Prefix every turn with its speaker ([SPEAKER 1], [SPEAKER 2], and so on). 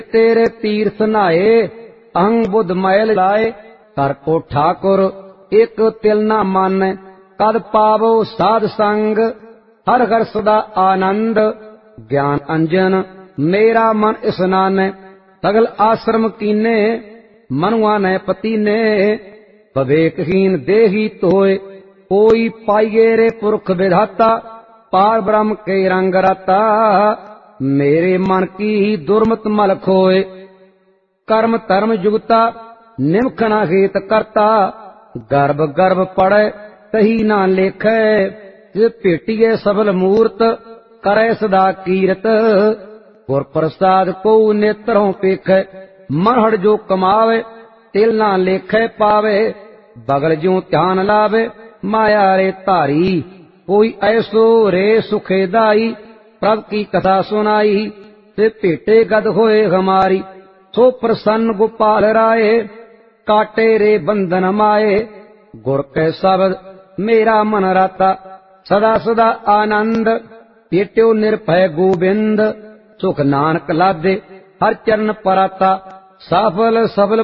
[SPEAKER 1] तेरे तीर्थ नहाए अहंग बुध मैल लाए। कर को ठाकुर एक तिल न मान कद पावो साध संग। हर हर सदा आनंद ज्ञान अंजन मेरा मन स्नान। सगल आश्रम कीने मनुआ ने पतीने। विवेकहीन देही तोय कोई पाइये रे पुरख विधाता। पार ब्रह्म के रंग रता मेरे मन की दुर्मत मल खोए। कर्म धर्म जुगता निमख न हेत करता। गर्भ गर्भ पड़े तही न लेखे। जे भेटिए सबल मूर्त करे सदा कीरत। गुर प्रसाद को नेत्रों पेखे मरहड़ जो कमावे। तिल न लेखे पावे बगल जो ध्यान लावे। माया रे धारी कोई ऐसो रे सुखेदाई। प्रभ की कथा सुनाई ते भेटे गद होए हमारी। सो प्रसन्न गोपाल राय काटे रे बंधन माए। गुर के शब्द मेरा मन राता सदा सदा आनंद। पेट्यो निर्भय गोविंद सुख नानक लादे हर चरण पराता। सफल सबल